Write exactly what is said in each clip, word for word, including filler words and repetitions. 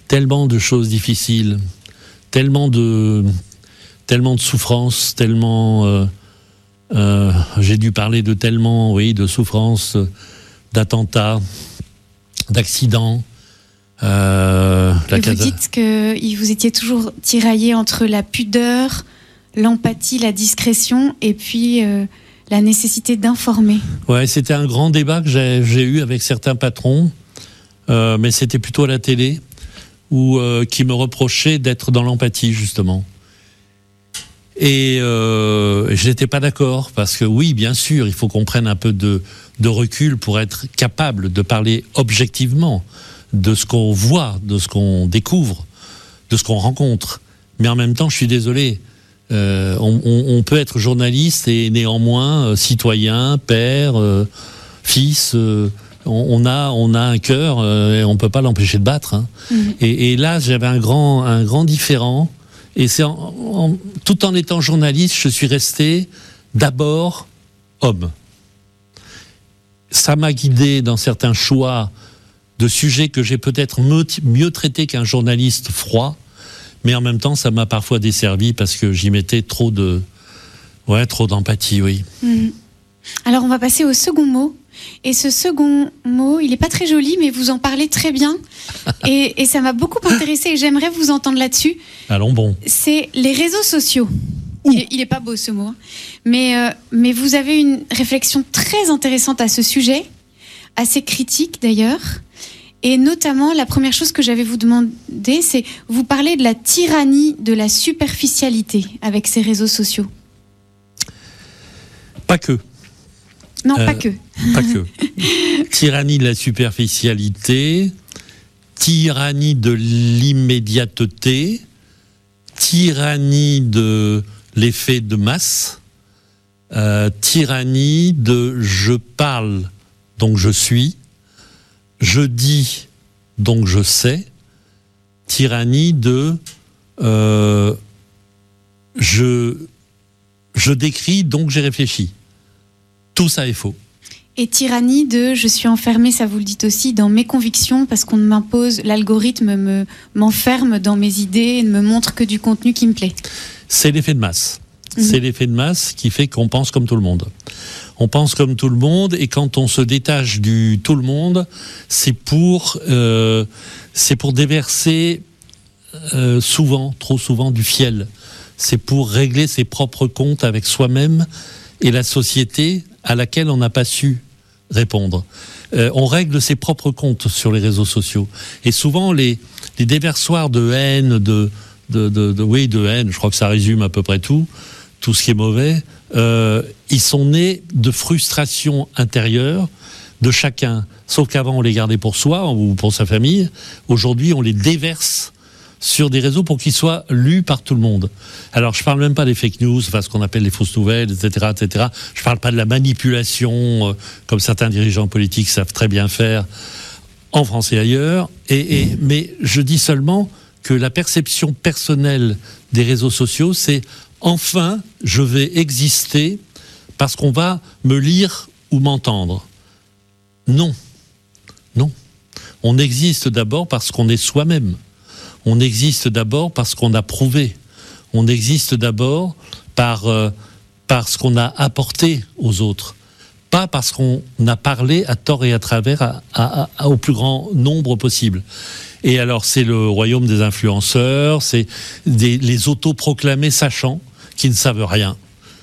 tellement de choses difficiles, tellement de, tellement de souffrances, tellement... Euh, euh, j'ai dû parler de tellement, oui, de souffrances, d'attentats, d'accidents. Euh, la Et vous casa... dites que vous étiez toujours tiraillé entre la pudeur, l'empathie, la discrétion, et puis euh, la nécessité d'informer. Ouais, c'était un grand débat que j'ai, j'ai eu avec certains patrons, euh, mais c'était plutôt à la télé, où, euh, qui me reprochaient d'être dans l'empathie, justement. Et euh, je n'étais pas d'accord, parce que oui, bien sûr, il faut qu'on prenne un peu de, de recul pour être capable de parler objectivement de ce qu'on voit, de ce qu'on découvre, de ce qu'on rencontre. Mais en même temps, je suis désolé, euh, on, on, on peut être journaliste et néanmoins euh, citoyen, père, euh, fils... Euh, On a, on a un cœur euh, et on ne peut pas l'empêcher de battre. Hein. Mmh. Et, et là, j'avais un grand, un grand différent. Et c'est en, en, tout en étant journaliste, je suis resté d'abord homme. Ça m'a guidé dans certains choix de sujets que j'ai peut-être mieux traités qu'un journaliste froid. Mais en même temps, ça m'a parfois desservi parce que j'y mettais trop de, ouais, trop d'empathie, oui. Mmh. Alors, on va passer au second mot. Et ce second mot, il n'est pas très joli, mais vous en parlez très bien. Et, et ça m'a beaucoup intéressé et j'aimerais vous entendre là-dessus. Allons bon. C'est les réseaux sociaux. Il n'est pas beau ce mot. Hein. Mais, euh, mais vous avez une réflexion très intéressante à ce sujet, assez critique d'ailleurs. Et notamment, la première chose que j'avais vous demander, c'est vous parlez de la tyrannie de la superficialité avec ces réseaux sociaux. Pas que. Non, euh, pas que. Pas que. Tyrannie de la superficialité, tyrannie de l'immédiateté, tyrannie de l'effet de masse, euh, tyrannie de je parle, donc je suis, je dis, donc je sais, tyrannie de euh, je, je décris, donc j'ai réfléchi. Tout ça est faux. Et tyrannie de je suis enfermé, ça vous le dites aussi, dans mes convictions parce qu'on m'impose, l'algorithme me, m'enferme dans mes idées et ne me montre que du contenu qui me plaît. C'est l'effet de masse. Mmh. C'est l'effet de masse qui fait qu'on pense comme tout le monde. On pense comme tout le monde et quand on se détache du tout le monde, c'est pour, euh, c'est pour déverser euh, souvent, trop souvent, du fiel. C'est pour régler ses propres comptes avec soi-même et la société à laquelle on n'a pas su répondre. Euh, on règle ses propres comptes sur les réseaux sociaux. Et souvent, les, les déversoirs de haine, de, de, de, de, oui, de haine, je crois que ça résume à peu près tout, tout ce qui est mauvais, euh, ils sont nés de frustration intérieure de chacun. Sauf qu'avant, on les gardait pour soi ou pour sa famille. Aujourd'hui, on les déverse sur des réseaux pour qu'ils soient lus par tout le monde. Alors, je ne parle même pas des fake news, enfin, ce qu'on appelle les fausses nouvelles, et cetera, et cetera. Je ne parle pas de la manipulation, euh, comme certains dirigeants politiques savent très bien faire, en France et ailleurs. Et, et, mais je dis seulement que la perception personnelle des réseaux sociaux, c'est enfin, je vais exister parce qu'on va me lire ou m'entendre. Non. Non. On existe d'abord parce qu'on est soi-même. On existe d'abord parce qu'on a prouvé. On existe d'abord par, euh, par ce qu'on a apporté aux autres. Pas parce qu'on a parlé à tort et à travers à, à, à, au plus grand nombre possible. Et alors, c'est le royaume des influenceurs, c'est des, les autoproclamés sachants qui ne savent rien.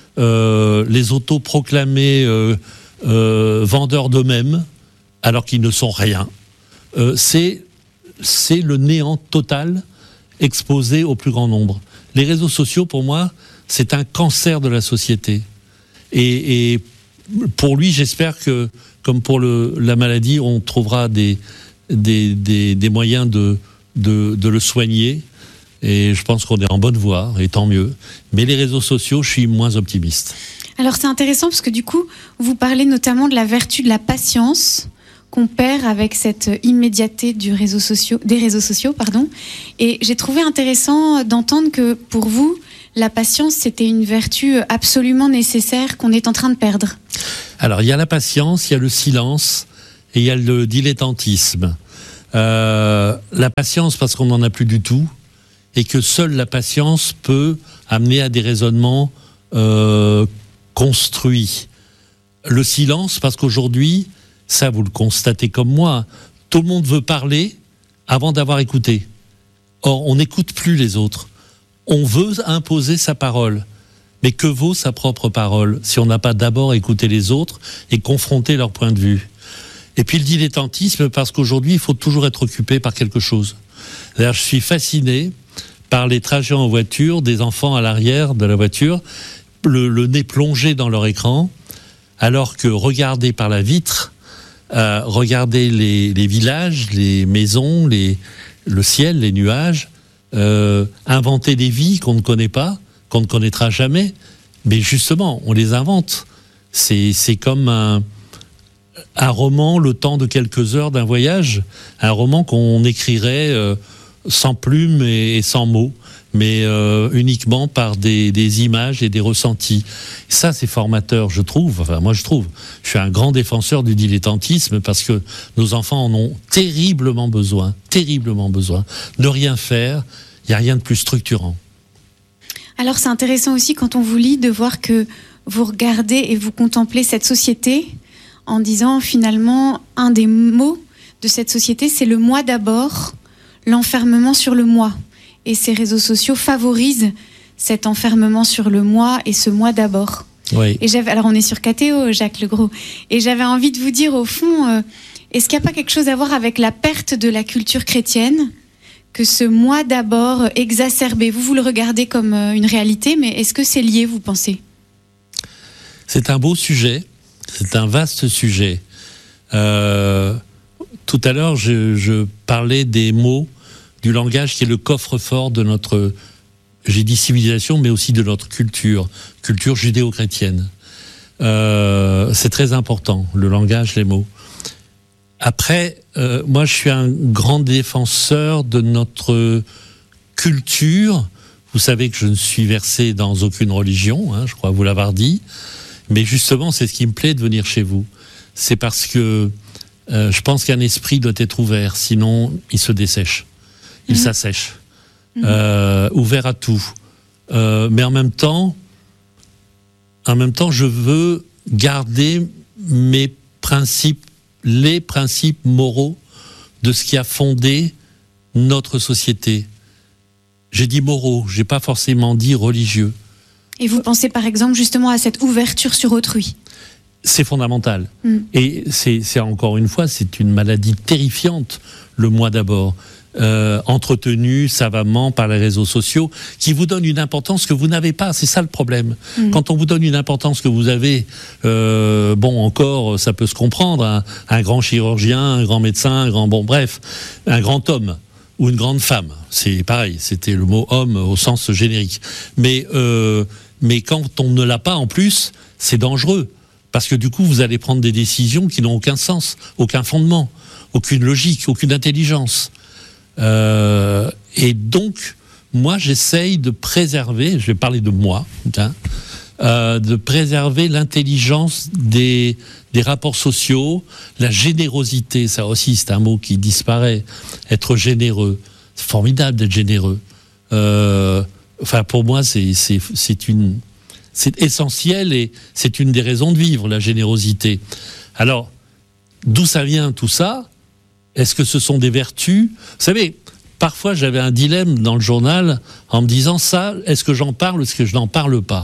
Euh, les autoproclamés euh, euh, vendeurs d'eux-mêmes alors qu'ils ne sont rien. Euh, c'est... c'est le néant total exposé au plus grand nombre. Les réseaux sociaux, pour moi, c'est un cancer de la société. Et, et pour lui, j'espère que, comme pour le, la maladie, on trouvera des, des, des, des moyens de, de, de le soigner. Et je pense qu'on est en bonne voie, et tant mieux. Mais les réseaux sociaux, je suis moins optimiste. Alors c'est intéressant parce que du coup, vous parlez notamment de la vertu de la patience qu'on perd avec cette immédiateté du réseau sociaux, des réseaux sociaux. Pardon. Et j'ai trouvé intéressant d'entendre que pour vous, la patience, c'était une vertu absolument nécessaire qu'on est en train de perdre. Alors, il y a la patience, il y a le silence et il y a le dilettantisme. Euh, la patience parce qu'on n'en a plus du tout, et que seule la patience peut amener à des raisonnements euh, construits. Le silence parce qu'aujourd'hui, ça vous le constatez comme moi, tout le monde veut parler avant d'avoir écouté. Or, on n'écoute plus les autres. On veut imposer sa parole. Mais que vaut sa propre parole si on n'a pas d'abord écouté les autres et confronté leur point de vue? Et puis le dilettantisme, parce qu'aujourd'hui, il faut toujours être occupé par quelque chose. D'ailleurs, je suis fasciné par les trajets en voiture, des enfants à l'arrière de la voiture, le, le nez plongé dans leur écran, alors que regarder par la vitre, euh, regarder les, les villages, les maisons, les, le ciel, les nuages, euh, inventer des vies qu'on ne connaît pas, qu'on ne connaîtra jamais, mais justement, on les invente. C'est, c'est comme un, un roman, le temps de quelques heures d'un voyage, un roman qu'on écrirait euh, sans plume et, et sans mots, mais euh, uniquement par des, des images et des ressentis. Ça, c'est formateur, je trouve. Enfin, moi, je trouve. Je suis un grand défenseur du dilettantisme parce que nos enfants en ont terriblement besoin, terriblement besoin. Ne rien faire, il n'y a rien de plus structurant. Alors, c'est intéressant aussi quand on vous lit de voir que vous regardez et vous contemplez cette société en disant finalement, un des mots de cette société, c'est le moi d'abord, l'enfermement sur le moi. Et ces réseaux sociaux favorisent cet enfermement sur le moi et ce moi d'abord. Oui. Et j'avais, alors on est sur K T O, Jacques Legros, et j'avais envie de vous dire au fond, euh, est-ce qu'il n'y a pas quelque chose à voir avec la perte de la culture chrétienne, que ce moi d'abord exacerbé, vous vous le regardez comme euh, une réalité, mais est-ce que c'est lié, vous pensez? C'est un beau sujet, c'est un vaste sujet. Euh, tout à l'heure, je, je parlais des mots, du langage qui est le coffre-fort de notre, j'ai dit civilisation, mais aussi de notre culture, culture judéo-chrétienne. Euh, c'est très important, le langage, les mots. Après, euh, moi je suis un grand défenseur de notre culture. Vous savez que je ne suis versé dans aucune religion, hein, je crois vous l'avoir dit. Mais justement, c'est ce qui me plaît de venir chez vous. C'est parce que euh, je pense qu'un esprit doit être ouvert, sinon il se dessèche. Il mmh. s'assèche, mmh. euh, ouvert à tout. Euh, mais en même temps, en même temps, je veux garder mes principes, les principes moraux de ce qui a fondé notre société. J'ai dit moraux, j'ai pas forcément dit religieux. Et vous pensez par exemple justement à cette ouverture sur autrui? C'est fondamental. Mmh. Et c'est, c'est encore une fois, c'est une maladie terrifiante, le moi d'abord. Euh, entretenu savamment par les réseaux sociaux, qui vous donnent une importance que vous n'avez pas. C'est ça le problème. Mmh. Quand on vous donne une importance que vous avez, euh, bon, encore, ça peut se comprendre. Un, un grand chirurgien, un grand médecin, un grand, bon, bref, un grand homme ou une grande femme. C'est pareil. C'était le mot homme au sens générique. Mais, euh, mais quand on ne l'a pas en plus, c'est dangereux. Parce que du coup, vous allez prendre des décisions qui n'ont aucun sens, aucun fondement, aucune logique, aucune intelligence. Euh, et donc, moi, j'essaye de préserver, je vais parler de moi, hein, euh, de préserver l'intelligence des, des rapports sociaux, la générosité, ça aussi, c'est un mot qui disparaît. Être généreux, c'est formidable d'être généreux. Euh, enfin, pour moi, c'est, c'est, c'est une, c'est essentiel et c'est une des raisons de vivre, la générosité. Alors, d'où ça vient tout ça ? Est-ce que ce sont des vertus ? Vous savez, parfois j'avais un dilemme dans le journal en me disant ça, est-ce que j'en parle ou est-ce que je n'en parle pas ?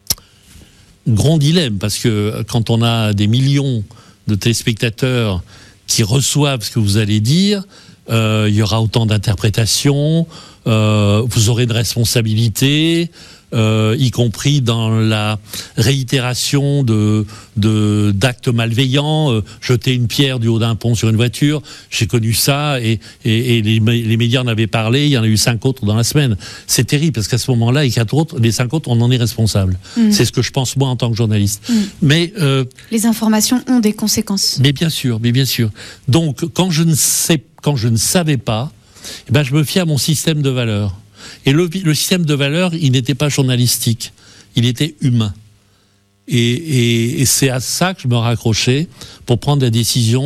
Grand dilemme, parce que quand on a des millions de téléspectateurs qui reçoivent ce que vous allez dire, euh, il y aura autant d'interprétations, euh, vous aurez de responsabilités, euh, y compris dans la réitération de, de, d'actes malveillants, euh, jeter une pierre du haut d'un pont sur une voiture, j'ai connu ça, et, et, et les, les médias en avaient parlé, il y en a eu cinq autres dans la semaine. C'est terrible, parce qu'à ce moment-là, les quatre autres, les cinq autres, on en est responsable. Mmh. C'est ce que je pense, moi, en tant que journaliste. Mmh. Mais, euh, les informations ont des conséquences. Mais bien sûr, mais bien sûr. Donc, quand je ne sais, quand je ne savais pas, eh ben, je me fie à mon système de valeurs. Et le, le système de valeurs, il n'était pas journalistique, il était humain. Et, et, et c'est à ça que je me raccrochais pour prendre la décision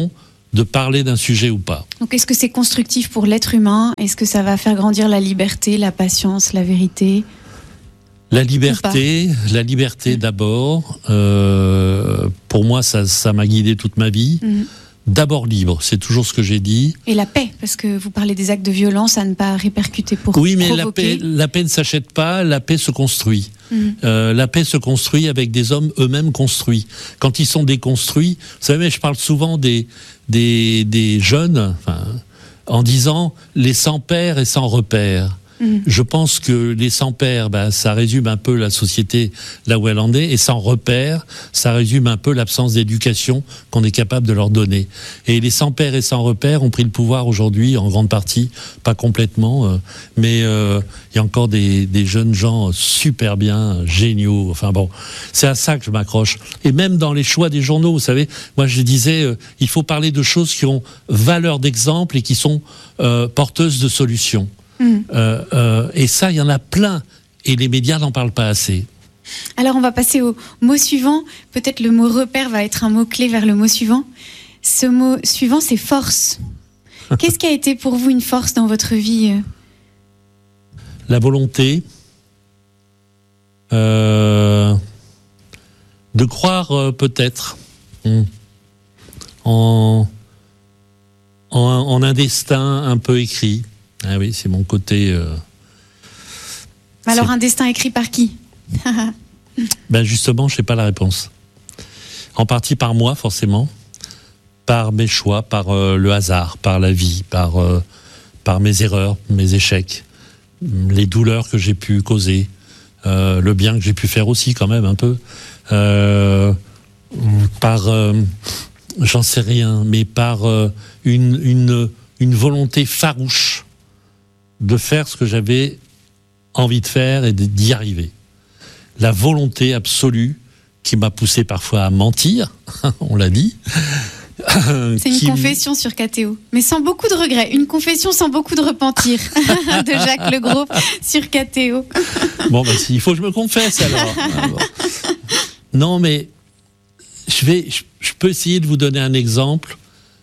de parler d'un sujet ou pas. Donc est-ce que c'est constructif pour l'être humain ? Est-ce que ça va faire grandir la liberté, la patience, la vérité ? La liberté, la liberté d'abord. Euh, pour moi, ça, ça m'a guidé toute ma vie. Mmh. D'abord libre, c'est toujours ce que j'ai dit. Et la paix, parce que vous parlez des actes de violence à ne pas répercuter pour oui, mais provoquer. la paix, la paix ne s'achète pas, la paix se construit. Mmh. Euh, la paix se construit avec des hommes eux-mêmes construits. Quand ils sont déconstruits, vous savez, je parle souvent des, des, des jeunes, enfin, en disant les sans père et sans repère. Mmh. Je pense que les sans père, ben, ça résume un peu la société là où elle en est, et sans repère, ça résume un peu l'absence d'éducation qu'on est capable de leur donner. Et les sans père et sans repère ont pris le pouvoir aujourd'hui, en grande partie, pas complètement, euh, mais il euh, y a encore des, des jeunes gens super bien, géniaux. Enfin bon, c'est à ça que je m'accroche. Et même dans les choix des journaux, vous savez, moi je disais, euh, il faut parler de choses qui ont valeur d'exemple et qui sont euh, porteuses de solutions. Mmh. Euh, euh, et ça, il y en a plein. Et les médias n'en parlent pas assez. Alors, on va passer au mot suivant. Peut-être le mot repère va être un mot-clé vers le mot suivant. Ce mot suivant, c'est force. Qu'est-ce qui a été pour vous une force dans votre vie ? La volonté euh, de croire euh, peut-être mmh, en, en, en un destin un peu écrit. Ah oui, c'est mon côté... Euh, Alors, c'est... un destin écrit par qui ? Ben justement, je ne sais pas la réponse. En partie par moi, forcément, par mes choix, par euh, le hasard, par la vie, par, euh, par mes erreurs, mes échecs, les douleurs que j'ai pu causer, euh, le bien que j'ai pu faire aussi, quand même, un peu. Euh, par... Euh, j'en sais rien, mais par euh, une, une, une volonté farouche de faire ce que j'avais envie de faire et d'y arriver. La volonté absolue qui m'a poussé parfois à mentir, on l'a dit. C'est une confession sur K T O, mais sans beaucoup de regrets. Une confession sans beaucoup de repentir de Jacques Legros sur K T O. Bon, ben, il faut que je me confesse alors. Non, mais je, vais, je, je peux essayer de vous donner un exemple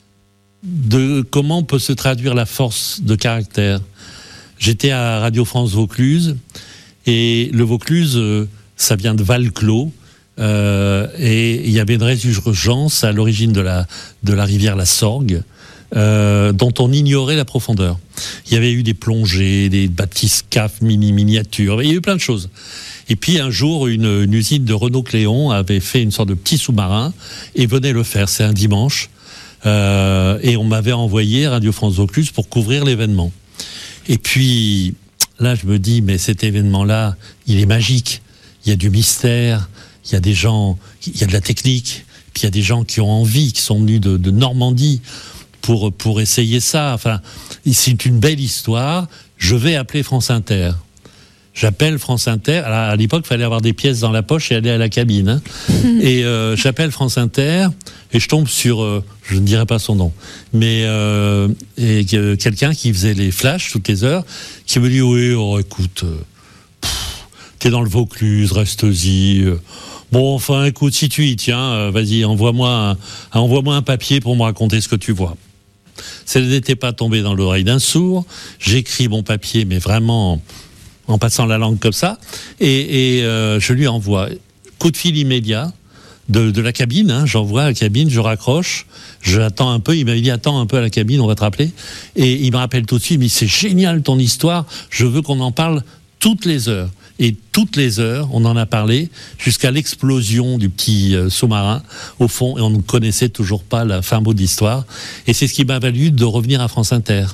de comment peut se traduire la force de caractère. J'étais à Radio France Vaucluse, et le Vaucluse, euh, ça vient de Val-Clos, euh, et il y avait une résurgence à l'origine de la, de la rivière la Sorgue, euh, dont on ignorait la profondeur. Il y avait eu des plongées, des bathyscaphes mini-miniatures, il y a eu plein de choses. Et puis un jour, une, une usine de Renault-Cléon avait fait une sorte de petit sous-marin, et venait le faire, c'est un dimanche, euh, et on m'avait envoyé à Radio France Vaucluse pour couvrir l'événement. Et puis, là, je me dis, mais cet événement-là, il est magique. Il y a du mystère, il y a des gens, il y a de la technique, puis il y a des gens qui ont envie, qui sont venus de, de Normandie pour, pour essayer ça. Enfin, c'est une belle histoire. Je vais appeler France Inter. J'appelle France Inter. Alors, à l'époque, il fallait avoir des pièces dans la poche et aller à la cabine. Hein. Mmh. Et euh, j'appelle France Inter et je tombe sur, euh, je ne dirai pas son nom, mais euh, et, euh, quelqu'un qui faisait les flashs toutes les heures, qui me dit oui, oh, écoute, euh, pff, t'es dans le Vaucluse, reste-y. Euh, bon, enfin, écoute, si tu y tiens, euh, vas-y, envoie-moi un, envoie-moi un papier pour me raconter ce que tu vois. Ça n'était pas tombé dans l'oreille d'un sourd. J'écris mon papier, mais vraiment en passant la langue comme ça, et, et euh, je lui envoie coup de fil immédiat de, de la cabine, hein, j'envoie à la cabine, je raccroche, j'attends un peu, il m'avait dit attends un peu à la cabine, on va te rappeler, et il me rappelle tout de suite, mais c'est génial ton histoire, je veux qu'on en parle toutes les heures. Et toutes les heures, on en a parlé jusqu'à l'explosion du petit euh, sous-marin au fond, et on ne connaissait toujours pas la fin mot de l'histoire, et c'est ce qui m'a valu de revenir à France Inter.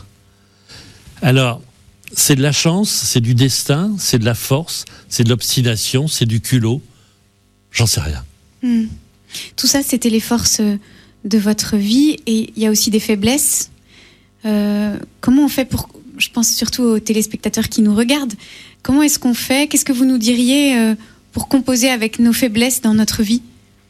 Alors, c'est de la chance, c'est du destin, c'est de la force, c'est de l'obstination, c'est du culot. J'en sais rien. Mmh. Tout ça, c'était les forces de votre vie, et il y a aussi des faiblesses. Euh, comment on fait pour... Je pense surtout aux téléspectateurs qui nous regardent. Comment est-ce qu'on fait ? Qu'est-ce que vous nous diriez pour composer avec nos faiblesses dans notre vie ?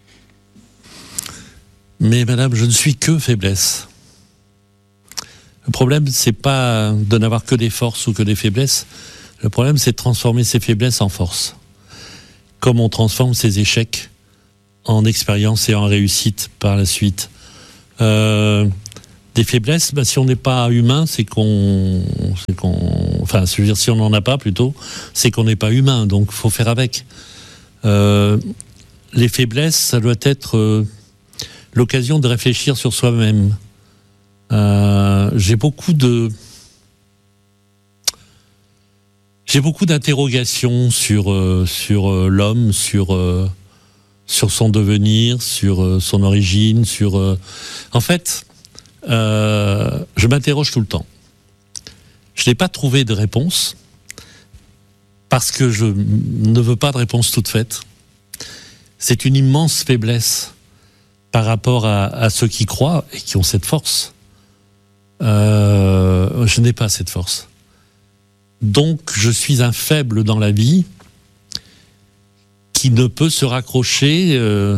Mais madame, je ne suis que faiblesse. Le problème, c'est pas de n'avoir que des forces ou que des faiblesses. Le problème, c'est de transformer ces faiblesses en force. Comme on transforme ses échecs en expérience et en réussite par la suite. Euh, Des faiblesses, bah, si on n'est pas humain, c'est qu'on, c'est qu'on, enfin, je veux dire, si on n'en a pas plutôt, c'est qu'on n'est pas humain, donc faut faire avec. Euh, les faiblesses, ça doit être euh, l'occasion de réfléchir sur soi-même. Euh, j'ai beaucoup de, j'ai beaucoup d'interrogations sur euh, sur euh, l'homme, sur euh, sur son devenir, sur euh, son origine, sur, euh, en fait. Euh, je m'interroge tout le temps. Je n'ai pas trouvé de réponse parce que je ne veux pas de réponse toute faite. C'est une immense faiblesse par rapport à, à ceux qui croient et qui ont cette force. Euh, je n'ai pas cette force. Donc je suis un faible dans la vie qui ne peut se raccrocher euh,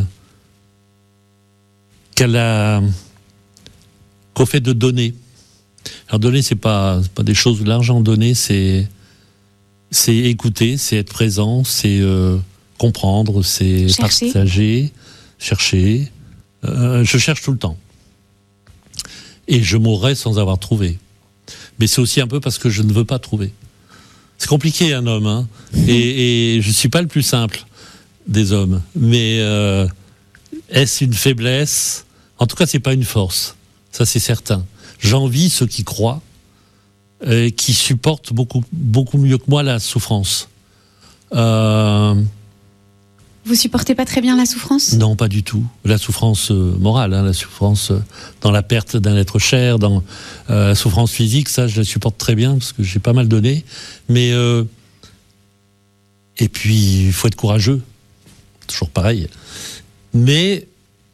qu'à la... qu'au fait de donner. Alors donner, c'est pas, c'est pas des choses de l'argent. Donner, c'est, c'est écouter, c'est être présent, c'est euh, comprendre, c'est chercher. partager, chercher. Euh, je cherche tout le temps. Et je mourrai sans avoir trouvé. Mais c'est aussi un peu parce que je ne veux pas trouver. C'est compliqué, un homme, hein. Et, et je suis pas le plus simple des hommes. Mais euh, est-ce une faiblesse ? En tout cas, c'est pas une force. Ça, c'est certain. J'envie ceux qui croient, euh, qui supportent beaucoup, beaucoup mieux que moi la souffrance. Euh... Vous supportez pas très bien la souffrance ? Non, pas du tout. La souffrance euh, morale, hein, la souffrance euh, dans la perte d'un être cher, dans euh, la souffrance physique, ça, je la supporte très bien parce que j'ai pas mal donné. Mais euh... et puis, il faut être courageux. Toujours pareil. Mais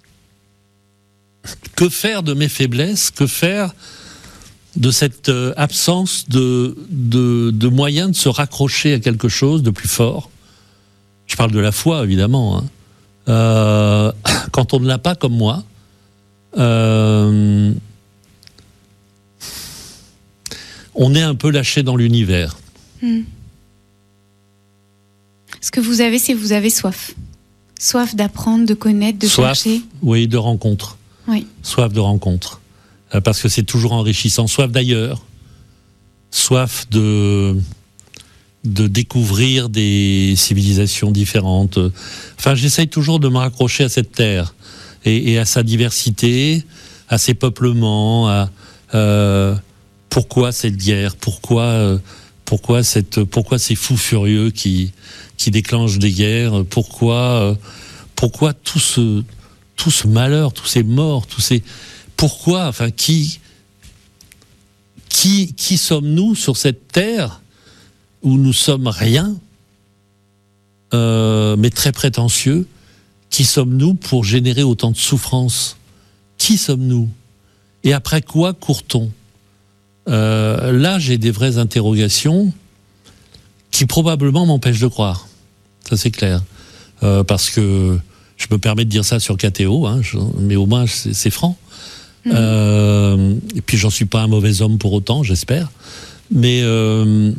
que faire de mes faiblesses ? Que faire de cette euh, absence de, de, de moyens de se raccrocher à quelque chose de plus fort ? Je parle de la foi, évidemment. Hein. Euh, quand on ne l'a pas comme moi, euh, on est un peu lâché dans l'univers. Hmm. Ce que vous avez, c'est que vous avez soif. Soif d'apprendre, de connaître, de soif, chercher. Oui, de rencontre. Oui. Soif de rencontre. Euh, parce que c'est toujours enrichissant. Soif d'ailleurs. Soif de... de découvrir des civilisations différentes. Enfin, j'essaye toujours de me raccrocher à cette terre et, et à sa diversité, à ses peuplements, à euh, pourquoi cette guerre, pourquoi, euh, pourquoi, cette, pourquoi ces fous furieux qui, qui déclenchent des guerres, pourquoi, euh, pourquoi tout ce, tout ce malheur, tous ces morts, tous ces... Pourquoi, enfin, qui, qui, qui sommes-nous sur cette terre où nous sommes rien, euh, mais très prétentieux? Qui sommes-nous pour générer autant de souffrance? Qui sommes-nous? Et après quoi court-on? euh, Là, j'ai des vraies interrogations qui probablement m'empêchent de croire. Ça, c'est clair. Euh, parce que je me permets de dire ça sur K T O, hein, je, mais au moins, c'est, c'est franc. Mmh. Euh, et puis, j'en suis pas un mauvais homme pour autant, j'espère. Mais... Euh,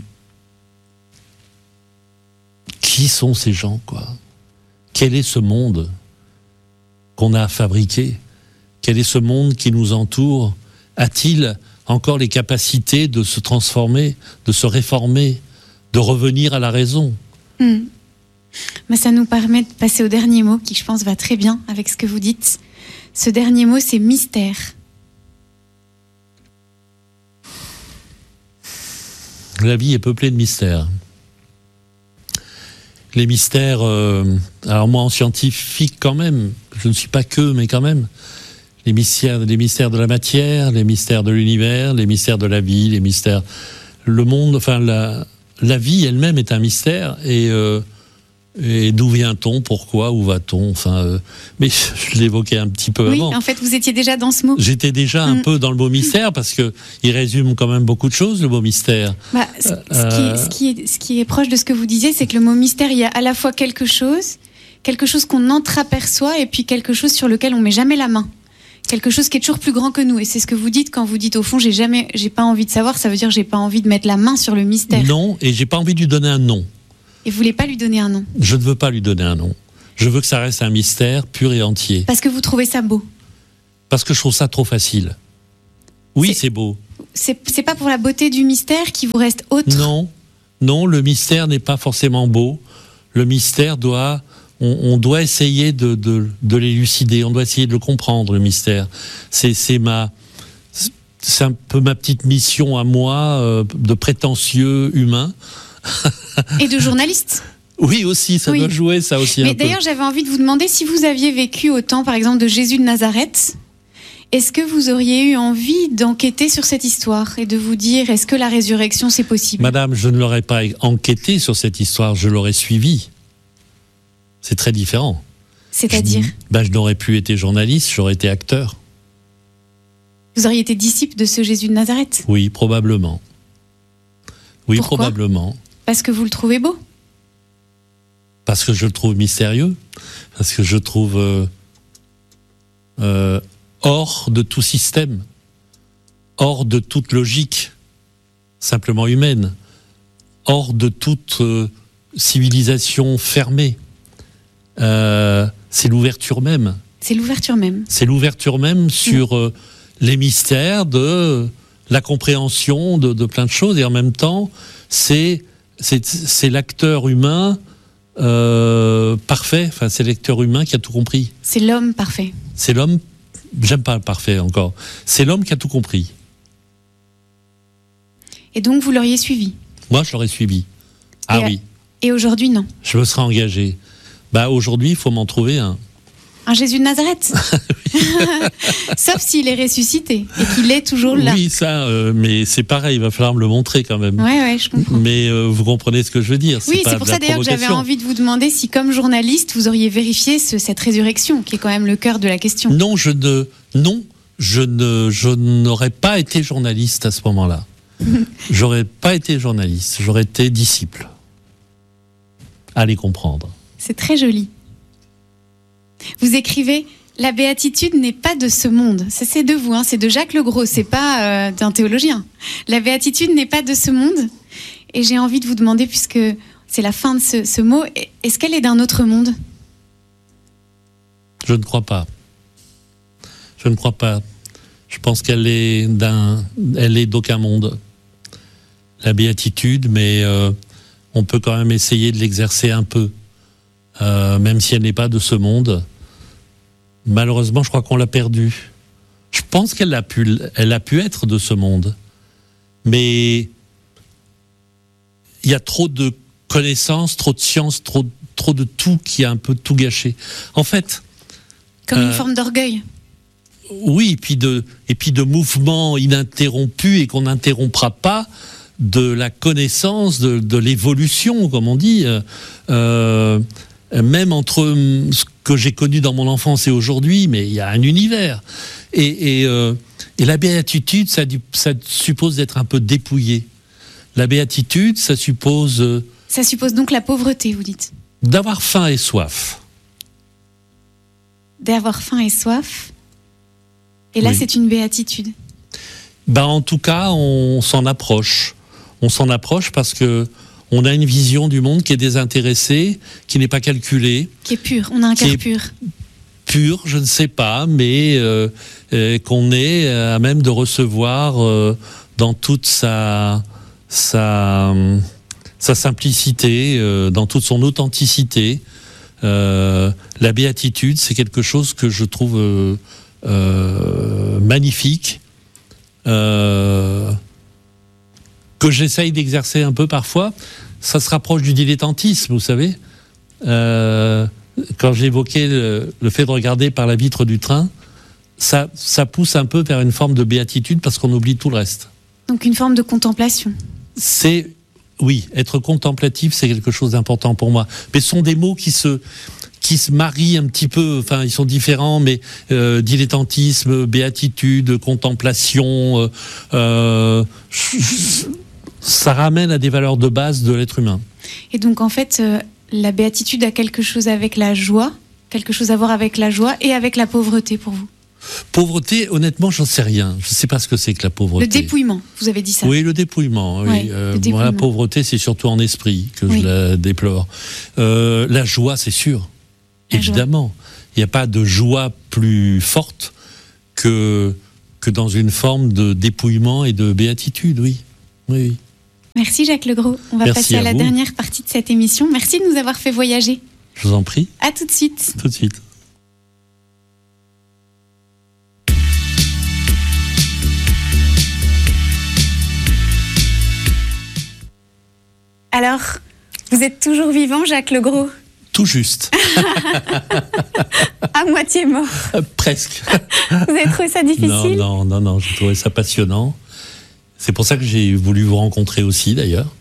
qui sont ces gens, quoi? Quel est ce monde qu'on a fabriqué? Quel est ce monde qui nous entoure? A-t-il encore les capacités de se transformer, de se réformer, de revenir à la raison? mmh. Mais ça nous permet de passer au dernier mot, qui je pense va très bien avec ce que vous dites. Ce dernier mot, c'est mystère. La vie est peuplée de mystères. Les mystères, euh, alors moi en scientifique quand même, je ne suis pas que, mais quand même, les mystères, les mystères de la matière, les mystères de l'univers, les mystères de la vie, les mystères, le monde, enfin la, la vie elle-même est un mystère, et, euh, et d'où vient-on, pourquoi, où va-t-on, enfin, euh, mais je l'évoquais un petit peu oui, avant. Oui, en fait vous étiez déjà dans ce mot. J'étais déjà un mmh. peu dans le mot mystère, parce que il résume quand même beaucoup de choses, le mot mystère. Bah, ce, euh, ce, qui est, ce, qui est, ce qui est proche de ce que vous disiez, c'est que le mot mystère, il y a à la fois quelque chose, quelque chose qu'on entreaperçoit, et puis quelque chose sur lequel on met jamais la main. Quelque chose qui est toujours plus grand que nous. Et c'est ce que vous dites quand vous dites au fond, j'ai jamais, j'ai pas envie de savoir, ça veut dire j'ai pas envie de mettre la main sur le mystère. Non, et j'ai pas envie de lui donner un nom. Et vous voulez pas lui donner un nom? Je ne veux pas lui donner un nom. Je veux que ça reste un mystère pur et entier. Parce que vous trouvez ça beau? Parce que je trouve ça trop facile. Oui, c'est, c'est beau. C'est, c'est pas pour la beauté du mystère qui vous reste autre? Non, non, le mystère n'est pas forcément beau. Le mystère doit, on, on doit essayer de, de, de l'élucider, on doit essayer de le comprendre, le mystère. C'est, c'est ma, c'est un peu ma petite mission à moi, euh, de prétentieux humain. Et de journaliste. Oui, aussi, ça oui. doit jouer, ça aussi. Mais un d'ailleurs, peu. j'avais envie de vous demander si vous aviez vécu au temps, par exemple, de Jésus de Nazareth. Est-ce que vous auriez eu envie d'enquêter sur cette histoire et de vous dire, est-ce que la résurrection, c'est possible? Madame, je ne l'aurais pas enquêté sur cette histoire, je l'aurais suivi. C'est très différent. C'est-à-dire je, ben, je n'aurais plus été journaliste, j'aurais été acteur. Vous auriez été disciple de ce Jésus de Nazareth? Oui, probablement. Oui, Pourquoi? probablement. Parce que vous le trouvez beau? Parce que je le trouve mystérieux, parce que je le trouve euh, euh, hors de tout système, hors de toute logique, simplement humaine, hors de toute euh, civilisation fermée. Euh, c'est l'ouverture même. C'est l'ouverture même. C'est l'ouverture même sur euh, les mystères de la compréhension de, de plein de choses, et en même temps, c'est, c'est, c'est l'acteur humain euh, parfait, enfin, c'est l'acteur humain qui a tout compris. C'est l'homme parfait. C'est l'homme, j'aime pas le parfait encore, c'est l'homme qui a tout compris. Et donc, vous l'auriez suivi? Moi, je l'aurais suivi. Ah et, oui. Et aujourd'hui, non? Je me serais engagé. Bah, aujourd'hui, il faut m'en trouver un. Un Jésus de Nazareth. Sauf s'il est ressuscité et qu'il est toujours là. Oui, ça, euh, mais c'est pareil, il va falloir me le montrer quand même. Ouais, ouais, je comprends. Mais euh, vous comprenez ce que je veux dire. Oui, c'est, c'est pour ça d'ailleurs que j'avais envie de vous demander si, comme journaliste, vous auriez vérifié ce, cette résurrection, qui est quand même le cœur de la question. Non, je ne, non, je ne, je n'aurais pas été journaliste à ce moment-là. J'aurais pas été journaliste, j'aurais été disciple. Allez comprendre. C'est très joli. Vous écrivez « La béatitude n'est pas de ce monde ». C'est, c'est de vous, hein, c'est de Jacques Le Gros, c'est pas euh, d'un théologien. La béatitude n'est pas de ce monde. Et j'ai envie de vous demander, puisque c'est la fin de ce, ce mot, est-ce qu'elle est d'un autre monde? Je ne crois pas. Je ne crois pas. Je pense qu'elle est d'un, elle est d'aucun monde. La béatitude, mais euh, on peut quand même essayer de l'exercer un peu. Euh, même si elle n'est pas de ce monde. Malheureusement, je crois qu'on l'a perdue. Je pense qu'elle a pu, elle a pu être de ce monde. Mais il y a trop de connaissances, trop de sciences, trop, trop de tout qui a un peu tout gâché. En fait... Comme euh, une forme d'orgueil. Oui, et puis de, et puis de mouvements ininterrompus et qu'on n'interrompra pas, de la connaissance, de, de l'évolution, comme on dit. Euh, même entre ce que j'ai connu dans mon enfance et aujourd'hui, mais il y a un univers. Et, et, euh, et la béatitude, ça, ça suppose d'être un peu dépouillé. La béatitude, ça suppose... Euh, ça suppose donc la pauvreté, vous dites? D'avoir faim et soif. D'avoir faim et soif. Et là, oui. C'est une béatitude. Ben, en tout cas, on s'en approche. On s'en approche parce que on a une vision du monde qui est désintéressée, qui n'est pas calculée. Qui est pure, on a un cœur pur. Pur, je ne sais pas, mais euh, euh, qu'on est à même de recevoir euh, dans toute sa, sa, sa simplicité, euh, dans toute son authenticité. Euh, la béatitude, c'est quelque chose que je trouve euh, euh, magnifique, euh, que j'essaye d'exercer un peu parfois. Ça se rapproche du dilettantisme, vous savez. Euh, quand j'évoquais le, le fait de regarder par la vitre du train, ça, ça pousse un peu vers une forme de béatitude parce qu'on oublie tout le reste. Donc une forme de contemplation. C'est, oui, être contemplatif, c'est quelque chose d'important pour moi. Mais ce sont des mots qui se, qui se marient un petit peu, enfin ils sont différents, mais euh, dilettantisme, béatitude, contemplation, euh, euh, ça ramène à des valeurs de base de l'être humain. Et donc en fait, euh, la béatitude a quelque chose avec la joie, quelque chose à voir avec la joie et avec la pauvreté pour vous? Pauvreté, honnêtement, j'en sais rien. Je ne sais pas ce que c'est que la pauvreté. Le dépouillement, vous avez dit ça. Oui, le dépouillement. Oui. Ouais, euh, le dépouillement. Moi, la pauvreté, c'est surtout en esprit que oui. je la déplore. Euh, la joie, c'est sûr. La Évidemment. Joie. Il n'y a pas de joie plus forte que que dans une forme de dépouillement et de béatitude, oui. Oui, oui. Merci Jacques Legros. On va Merci passer à, à la vous. dernière partie de cette émission. Merci de nous avoir fait voyager. Je vous en prie. À tout de suite. Tout de suite. Alors, vous êtes toujours vivant, Jacques Legros? Tout juste. À moitié mort. Euh, presque. Vous avez trouvé ça difficile? Non, non, non, non, j'ai trouvé ça passionnant. C'est pour ça que j'ai voulu vous rencontrer aussi, d'ailleurs.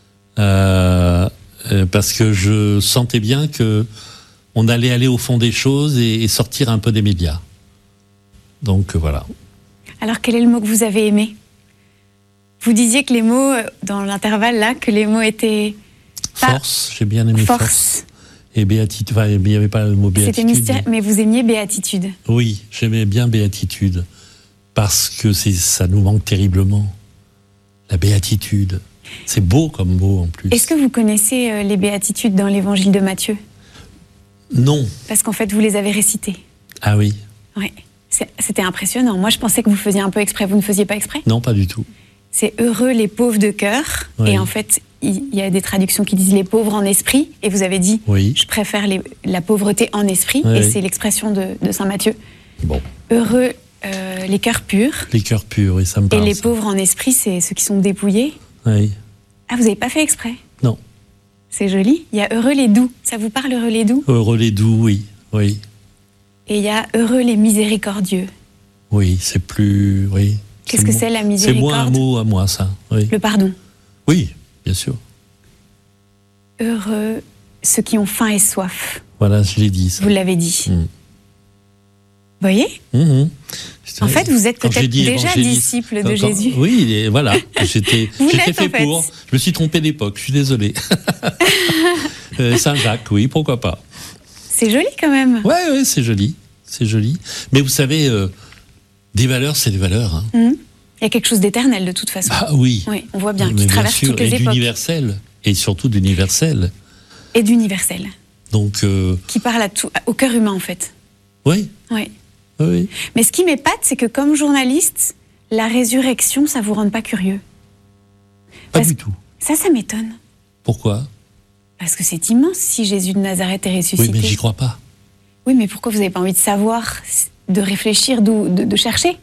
Euh, euh, parce que je sentais bien que on allait aller au fond des choses et, et sortir un peu des médias. Donc, euh, voilà. Alors, quel est le mot que vous avez aimé? Vous disiez que les mots, dans l'intervalle là, que les mots étaient... Force, j'ai bien aimé force. force. Et béatitude, enfin, il n'y avait pas le mot béatitude. C'était mystère, mais vous aimiez béatitude. Oui, j'aimais bien béatitude. Parce que c'est, ça nous manque terriblement. La béatitude. C'est beau comme mot en plus. Est-ce que vous connaissez euh, les béatitudes dans l'évangile de Matthieu? Non. Parce qu'en fait, vous les avez récitées. Ah oui. Oui. C'est, c'était impressionnant. Moi, je pensais que vous faisiez un peu exprès. Vous ne faisiez pas exprès? Non, pas du tout. C'est heureux les pauvres de cœur. Oui. Et en fait, il y a des traductions qui disent les pauvres en esprit. Et vous avez dit, oui. je préfère les, la pauvreté en esprit. Oui. Et c'est l'expression de, de saint Matthieu. Bon. Heureux euh, les cœurs purs. Les cœurs purs, oui, ça me parle. Et les ça. pauvres en esprit, c'est ceux qui sont dépouillés. Oui. Ah, vous n'avez pas fait exprès? Non. C'est joli. Il y a heureux les doux. Ça vous parle, heureux les doux? Heureux les doux, oui. Oui. Et il y a heureux les miséricordieux. Oui, c'est plus... Oui. Qu'est-ce c'est que mo... c'est la miséricorde? C'est moins un mot à moi, ça. Oui. Le pardon. Oui, bien sûr. Heureux ceux qui ont faim et soif. Voilà, je l'ai dit, ça. Vous l'avez dit. Mmh. Vous voyez? Mmh. En fait, vous êtes peut-être déjà disciple de Quand, Jésus. Oui, et voilà. J'étais, j'étais fait, en fait pour. Je me suis trompé d'époque, je suis désolé. euh, Saint-Jacques, oui, pourquoi pas. C'est joli quand même. Oui, ouais, c'est joli. C'est joli. Mais vous savez, euh, des valeurs, c'est des valeurs. Hein. Mmh. Il y a quelque chose d'éternel de toute façon. Ah oui. Oui, on voit bien, Mais qui bien traverse sûr, toutes les et époques. d'universel. Et surtout d'universel. Et d'universel. Donc. Euh... Qui parle à tout, au cœur humain en fait. Oui. Oui. Oui. Mais ce qui m'épate, c'est que comme journaliste, la résurrection, ça vous rend pas curieux? Pas Parce du tout. Ça, ça m'étonne. Pourquoi? Parce que c'est immense si Jésus de Nazareth est ressuscité. Oui, mais j'y crois pas. Oui, mais pourquoi vous n'avez pas envie de savoir, de réfléchir, de, de, de chercher?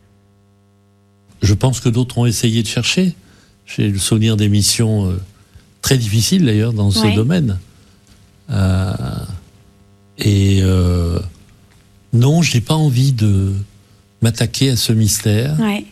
Je pense que d'autres ont essayé de chercher. J'ai le souvenir d'émissions euh, très difficiles d'ailleurs dans ce ouais. domaine. Euh, et euh, non, je n'ai pas envie de m'attaquer à ce mystère. Ouais.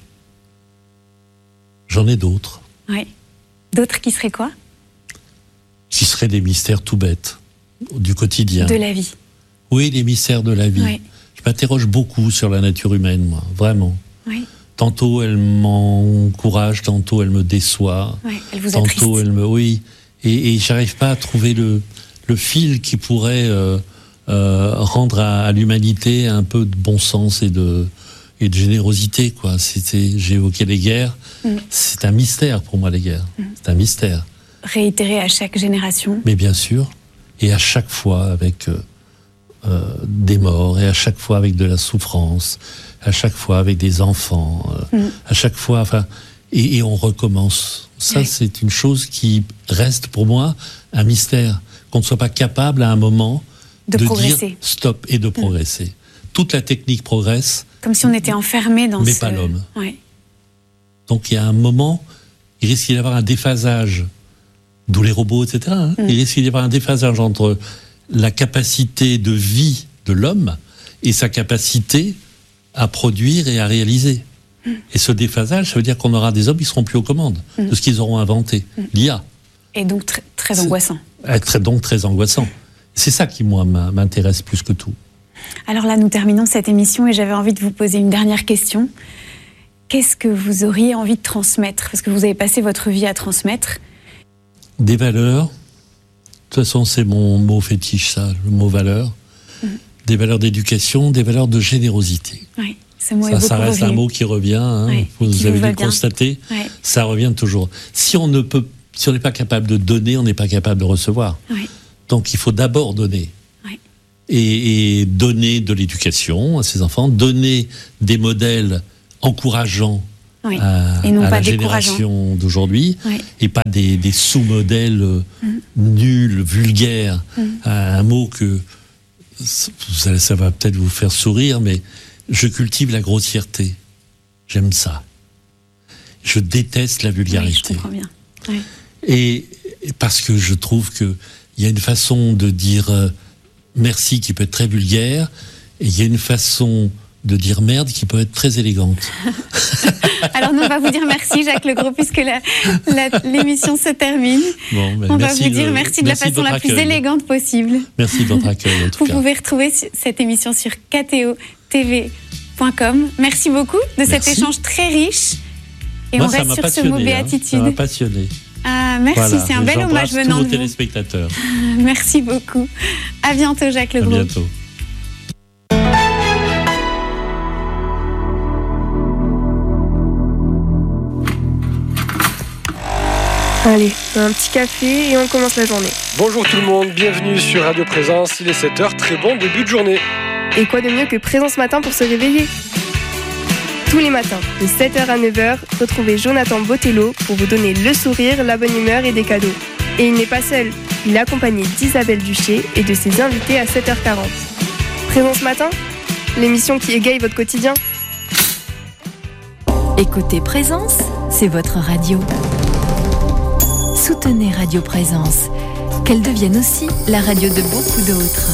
J'en ai d'autres. Ouais. D'autres qui seraient quoi? Qui seraient des mystères tout bêtes, du quotidien. De la vie. Oui, les mystères de la vie. Ouais. Je m'interroge beaucoup sur la nature humaine, moi, vraiment. Ouais. Tantôt elle m'encourage, tantôt elle me déçoit. Ouais, elle vous tantôt attriste. elle me, oui, et, et j'arrive pas à trouver le le fil qui pourrait euh, euh, rendre à, à l'humanité un peu de bon sens et de et de générosité, quoi. C'était, j'ai évoqué les guerres. Mm. C'est un mystère pour moi, les guerres. Mm. C'est un mystère. Réitéré à chaque génération. Mais bien sûr, et à chaque fois avec euh, euh, des morts, et à chaque fois avec de la souffrance, à chaque fois avec des enfants, euh, mm. à chaque fois, enfin, et, et on recommence. Ça, oui. C'est une chose qui reste pour moi un mystère, qu'on ne soit pas capable à un moment de, de progresser. dire stop et de progresser. Mm. Toute la technique progresse. Comme si on était enfermé dans mais ce... pas l'homme. Ouais. Donc il y a un moment, il risque d'y avoir un déphasage, d'où les robots, et cetera. Hein. Mm. Il risque d'y avoir un déphasage entre la capacité de vie de l'homme et sa capacité à produire et à réaliser. Mm. Et ce déphasage, ça veut dire qu'on aura des hommes qui seront plus aux commandes mm. de ce qu'ils auront inventé, mm. l'I A. Et donc très, très angoissant. Très, donc très angoissant. C'est ça qui, moi, m'intéresse plus que tout. Alors là, nous terminons cette émission et j'avais envie de vous poser une dernière question. Qu'est-ce que vous auriez envie de transmettre? Parce que vous avez passé votre vie à transmettre. Des valeurs. De toute façon, c'est mon mot fétiche, ça, le mot valeur. Mmh. Des valeurs d'éducation, des valeurs de générosité. Oui, ce mot ça, est beaucoup ça reste revenu. Un mot qui revient. Hein, oui, vous qui avez vous dû le constater. Oui. Ça revient toujours. Si on ne peut, si on n'est pas capable de donner, on n'est pas capable de recevoir. Oui. Donc, il faut d'abord donner. Oui. Et, et donner de l'éducation à ses enfants, donner des modèles encourageants oui. à, et non à pas la génération d'aujourd'hui, oui. et pas des, des sous-modèles euh, mm. nuls, vulgaires. Mm. Euh, un mot que ça, ça va peut-être vous faire sourire, mais je cultive la grossièreté. J'aime ça. Je déteste la vulgarité. Oui, je comprends bien. Oui. Et, et parce que je trouve que il y a une façon de dire euh, merci qui peut être très vulgaire, et il y a une façon de dire merde qui peut être très élégante. Alors nous on va vous dire merci Jacques Legros puisque la, la, l'émission se termine. Bon, ben, on va vous dire merci de la façon la plus élégante possible. Merci de votre accueil en tout vous cas. Vous pouvez retrouver cette émission sur k t o t v point com. Merci beaucoup de cet merci. échange très riche. Et Moi, on reste sur ce mot béatitude. Hein, ça m'a passionné. Ah, merci, voilà, c'est un bel hommage venant tous de vos téléspectateurs. Vous. Merci beaucoup. À bientôt Jacques Legros. À bientôt. Allez, un petit café et on commence la journée. Bonjour tout le monde, bienvenue sur Radio Présence, il est sept heures, très bon début de journée. Et quoi de mieux que Présence Matin pour se réveiller ? Tous les matins, de sept heures à neuf heures, retrouvez Jonathan Botello pour vous donner le sourire, la bonne humeur et des cadeaux. Et il n'est pas seul, il est accompagné d'Isabelle Duché et de ses invités à sept heures quarante. Présence Matin, l'émission qui égaye votre quotidien. Écoutez Présence, c'est votre radio. Soutenez Radio Présence, qu'elle devienne aussi la radio de beaucoup d'autres.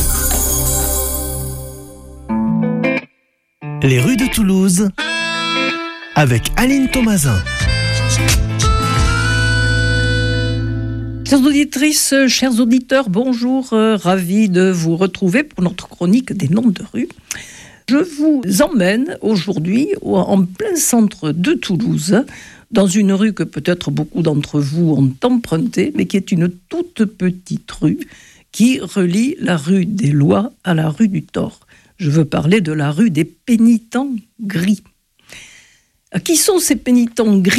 Les rues de Toulouse, avec Aline Thomasin. Chères auditrices, chers auditeurs, bonjour, euh, ravi de vous retrouver pour notre chronique des noms de rues. Je vous emmène aujourd'hui en plein centre de Toulouse, dans une rue que peut-être beaucoup d'entre vous ont empruntée, mais qui est une toute petite rue qui relie la rue des Lois à la rue du Thor. Je veux parler de la rue des Pénitents Gris. Qui sont ces pénitents gris ?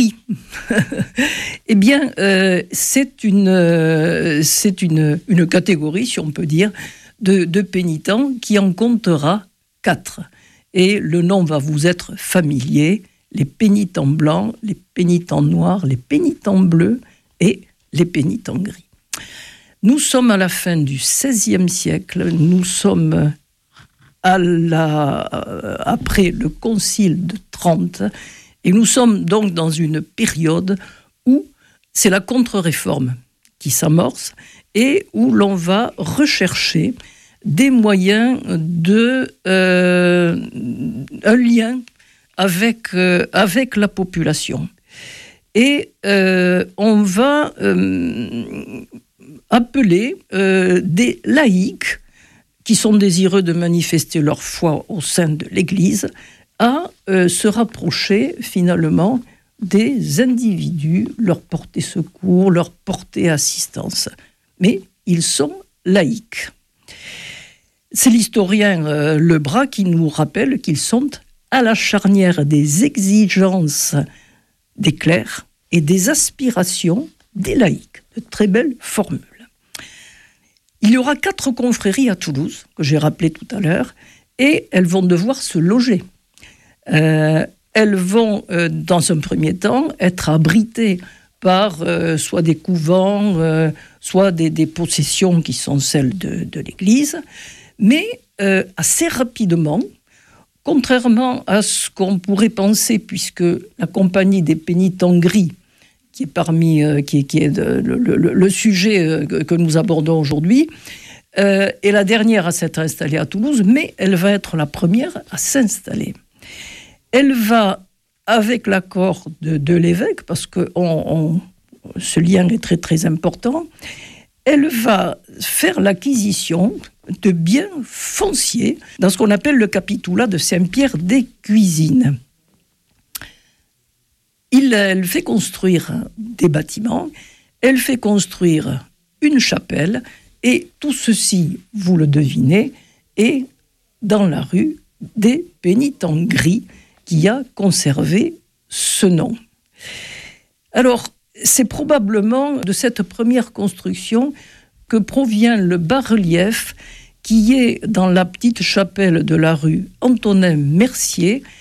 Eh bien, euh, c'est, une, euh, c'est une, une catégorie, si on peut dire, de, de pénitents qui en comptera quatre. Et le nom va vous être familier. Les pénitents blancs, les pénitents noirs, les pénitents bleus et les pénitents gris. Nous sommes à la fin du seizième siècle, nous sommes à la, euh, après le concile de Trente, et nous sommes donc dans une période où c'est la contre-réforme qui s'amorce et où l'on va rechercher des moyens de euh, un lien avec, euh, avec la population. Et euh, on va euh, appeler euh, des laïcs qui sont désireux de manifester leur foi au sein de l'Église à euh, se rapprocher finalement des individus, leur porter secours, leur porter assistance. Mais ils sont laïcs. C'est l'historien euh, Lebras qui nous rappelle qu'ils sont à la charnière des exigences des clercs et des aspirations des laïcs. De très belles formules. Il y aura quatre confréries à Toulouse, que j'ai rappelées tout à l'heure, et elles vont devoir se loger. Euh, elles vont, euh, dans un premier temps, être abritées par euh, soit des couvents, euh, soit des, des possessions qui sont celles de, de l'Église, mais euh, assez rapidement, contrairement à ce qu'on pourrait penser, puisque la compagnie des pénitents gris, qui est parmi, euh, qui est, qui est de, le, le, le sujet euh, que nous abordons aujourd'hui, euh, est la dernière à s'être installée à Toulouse, mais elle va être la première à s'installer. Elle va, avec l'accord de, de l'évêque, parce que on, on, ce lien est très très important, elle va faire l'acquisition de biens fonciers dans ce qu'on appelle le capitoulat de Saint-Pierre des Cuisines. Il, elle fait construire des bâtiments, elle fait construire une chapelle, et tout ceci, vous le devinez, est dans la rue des Pénitents Gris, qui a conservé ce nom. Alors, c'est probablement de cette première construction que provient le bas-relief qui est dans la petite chapelle de la rue Antonin Mercier,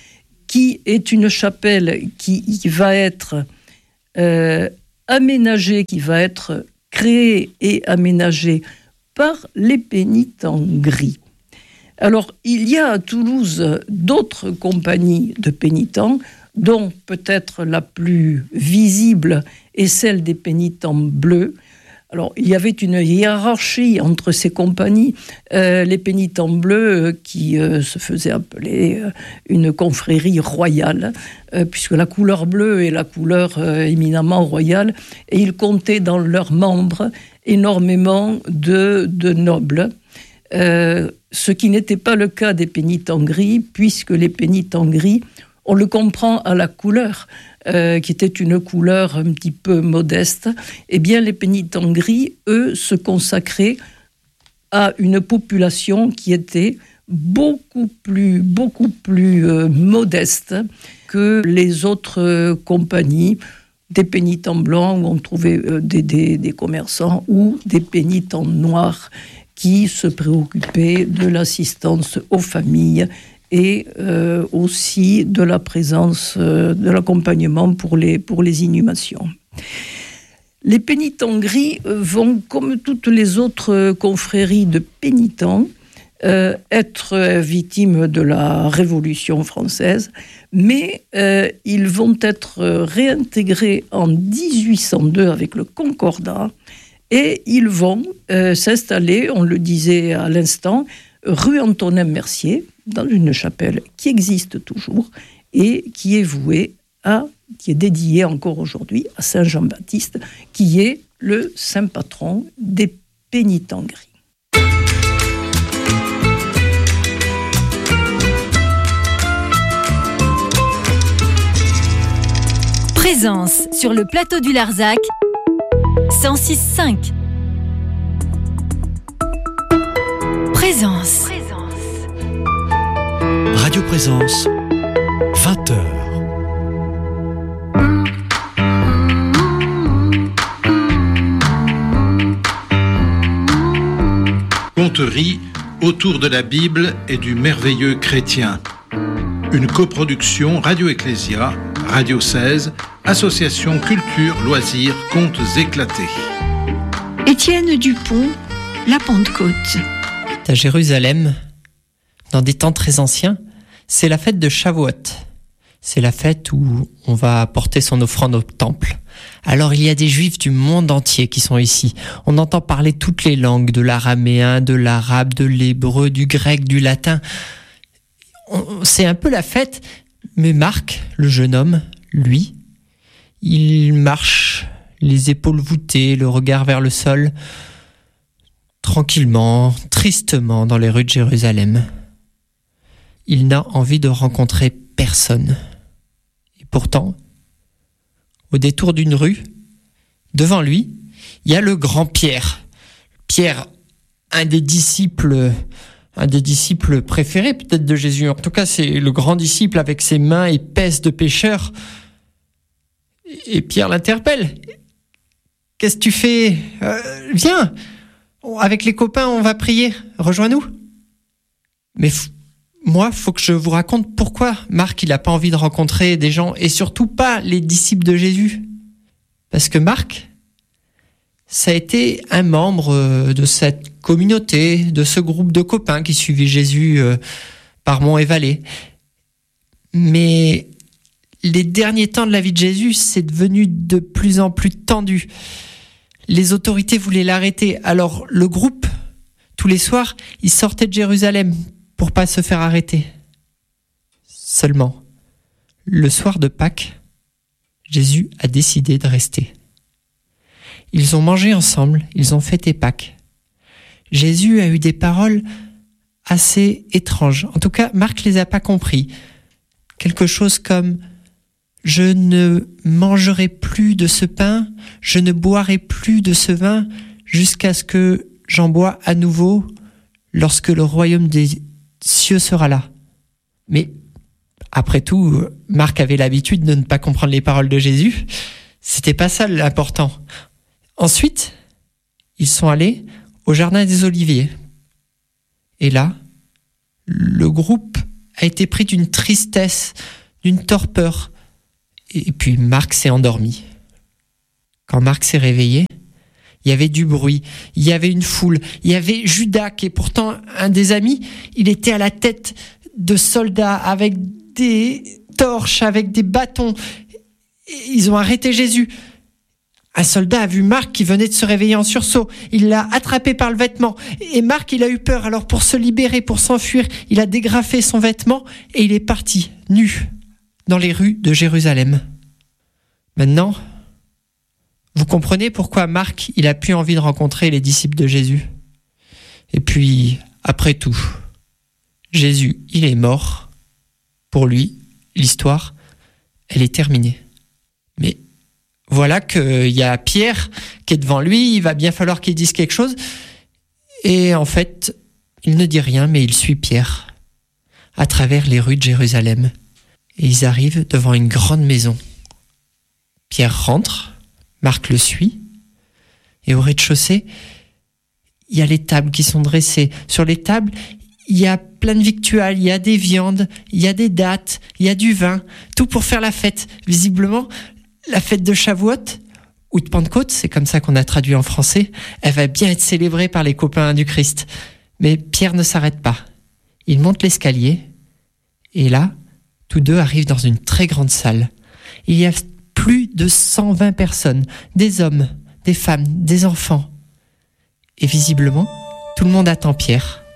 qui est une chapelle qui, qui va être euh, aménagée, qui va être créée et aménagée par les pénitents gris. Alors, il y a à Toulouse d'autres compagnies de pénitents, dont peut-être la plus visible est celle des pénitents bleus. Alors, il y avait une hiérarchie entre ces compagnies. Euh, les pénitents bleus euh, qui euh, se faisaient appeler euh, une confrérie royale, euh, puisque la couleur bleue est la couleur euh, éminemment royale, et ils comptaient dans leurs membres énormément de, de nobles. Euh, ce qui n'était pas le cas des pénitents gris, puisque les pénitents gris, on le comprend à la couleur, euh, qui était une couleur un petit peu modeste. Eh bien, les pénitents gris, eux, se consacraient à une population qui était beaucoup plus, beaucoup plus euh, modeste que les autres euh, compagnies, des pénitents blancs où on trouvait euh, des, des, des commerçants ou des pénitents noirs qui se préoccupaient de l'assistance aux familles et euh, aussi de la présence, euh, de l'accompagnement pour les, pour les inhumations. Les pénitents gris vont, comme toutes les autres confréries de pénitents, euh, être victimes de la Révolution française, mais euh, ils vont être réintégrés en dix-huit cent deux avec le Concordat, et ils vont euh, s'installer, on le disait à l'instant, rue Antonin-Mercier, dans une chapelle qui existe toujours et qui est vouée à, qui est dédiée encore aujourd'hui à Saint Jean-Baptiste, qui est le saint patron des pénitents gris. Présence sur le plateau du Larzac, cent six virgule cinq. Présence. Radio Présence, vingt heures. Conterie autour de la Bible et du merveilleux chrétien. Une coproduction Radio Ecclésia, Radio seize, Association Culture, Loisirs, Contes éclatés. Étienne Dupont, La Pentecôte. À Jérusalem, dans des temps très anciens, c'est la fête de Shavuot. C'est la fête où on va apporter son offrande au temple. Alors il y a des Juifs du monde entier qui sont ici. On entend parler toutes les langues, de l'araméen, de l'arabe, de l'hébreu, du grec, du latin. On, c'est un peu la fête, mais Marc, le jeune homme, lui, il marche, les épaules voûtées, le regard vers le sol, tranquillement, tristement dans les rues de Jérusalem. Il n'a envie de rencontrer personne. Et pourtant, au détour d'une rue, devant lui, il y a le grand Pierre. Pierre, un des disciples, un des disciples préférés peut-être de Jésus. En tout cas, c'est le grand disciple avec ses mains épaisses de pêcheur. Et Pierre l'interpelle. « Qu'est-ce que tu fais ? euh, Viens, avec les copains, on va prier. Rejoins-nous. » Mais f- moi, faut que je vous raconte pourquoi Marc, il n'a pas envie de rencontrer des gens, et surtout pas les disciples de Jésus. Parce que Marc, ça a été un membre de cette communauté, de ce groupe de copains qui suivaient Jésus par monts et vallées. Mais les derniers temps de la vie de Jésus, c'est devenu de plus en plus tendu. Les autorités voulaient l'arrêter. Alors le groupe, tous les soirs, il sortait de Jérusalem pour pas se faire arrêter. Seulement, le soir de Pâques, Jésus a décidé de rester. Ils ont mangé ensemble, ils ont fêté Pâques. Jésus a eu des paroles assez étranges. En tout cas, Marc les a pas compris. Quelque chose comme « Je ne mangerai plus de ce pain, je ne boirai plus de ce vin, jusqu'à ce que j'en bois à nouveau lorsque le royaume des cieux sera là. » Mais après tout, Marc avait l'habitude de ne pas comprendre les paroles de Jésus. C'était pas ça l'important. Ensuite, ils sont allés au jardin des Oliviers. Et là, le groupe a été pris d'une tristesse, d'une torpeur. Et puis Marc s'est endormi. Quand Marc s'est réveillé, il y avait du bruit, il y avait une foule, il y avait Judas qui est pourtant un des amis, il était à la tête de soldats avec des torches, avec des bâtons. Ils ont arrêté Jésus. Un soldat a vu Marc qui venait de se réveiller en sursaut. Il l'a attrapé par le vêtement. Et Marc, il a eu peur. Alors pour se libérer, pour s'enfuir, il a dégrafé son vêtement et il est parti, nu, dans les rues de Jérusalem. Maintenant, vous comprenez pourquoi Marc, il a plus envie de rencontrer les disciples de Jésus. Et puis, après tout, Jésus, il est mort. Pour lui, l'histoire, elle est terminée. Mais voilà qu'il y a Pierre qui est devant lui, il va bien falloir qu'il dise quelque chose. Et en fait, il ne dit rien, mais il suit Pierre à travers les rues de Jérusalem. Et ils arrivent devant une grande maison. Pierre rentre, Marc le suit, et au rez-de-chaussée, il y a les tables qui sont dressées. Sur les tables, il y a plein de victuailles, il y a des viandes, il y a des dattes, il y a du vin, tout pour faire la fête. Visiblement, la fête de Shavuot, ou de Pentecôte, c'est comme ça qu'on a traduit en français, elle va bien être célébrée par les copains du Christ. Mais Pierre ne s'arrête pas. Il monte l'escalier, et là, tous deux arrivent dans une très grande salle. Il y a plus de cent vingt personnes, des hommes, des femmes, des enfants. Et visiblement, tout le monde attend Pierre.